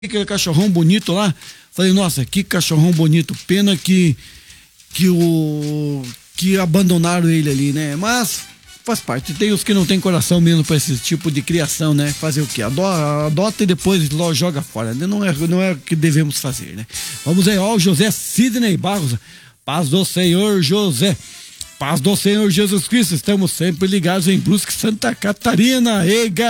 aquele cachorrão bonito lá. Falei, nossa, que cachorrão bonito. Pena que abandonaram ele ali, né? Mas faz parte. Tem os que não tem coração mesmo para esse tipo de criação, né? Fazer o quê? Adota e depois joga fora. Não é o que devemos fazer, né? Vamos aí, ó, o José Sidney Barros. Paz do Senhor, José. Paz do Senhor Jesus Cristo. Estamos sempre ligados em Brusque, Santa Catarina.